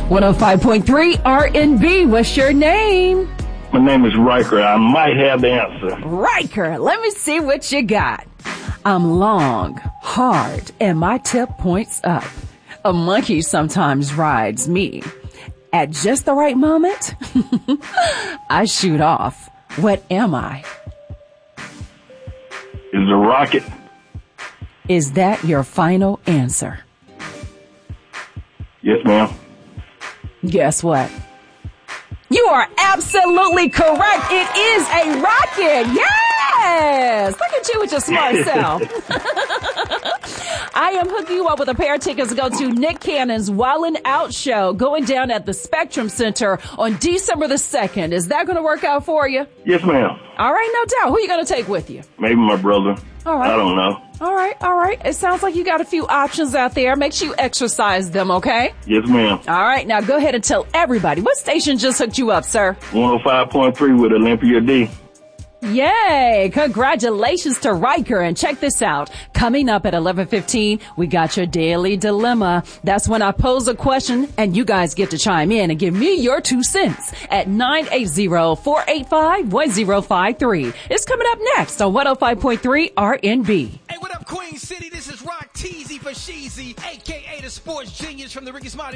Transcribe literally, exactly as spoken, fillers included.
one oh five point three R and B. What's your name? My name is Riker. I might have the answer. Riker, let me see what you got. I'm long, hard, and my tip points up. A monkey sometimes rides me. At just the right moment, I shoot off. What am I? Is a rocket. Is that your final answer? Yes, ma'am. Guess what? You are absolutely correct. It is a rocket. Yes. Look at you with your smart self. I am hooking you up with a pair of tickets to go to Nick Cannon's Wildin' Out show going down at the Spectrum Center on December the second. Is that going to work out for you? Yes, ma'am. All right, no doubt. Who are you going to take with you? Maybe my brother. All right. I don't know. All right, all right. It sounds like you got a few options out there. Make sure you exercise them, okay? Yes, ma'am. All right, now go ahead and tell everybody. What station just hooked you up, sir? one oh five point three with Olympia D. Yay! Congratulations to Riker. And check this out. Coming up at eleven fifteen, we got your daily dilemma. That's when I pose a question and you guys get to chime in and give me your two cents at nine eight zero, four eight five, one zero five three. It's coming up next on one oh five point three R and B. Hey, what up, Queen City? This is Rock Teasy for Sheezy, a k a the sports genius from the Ricky Smiley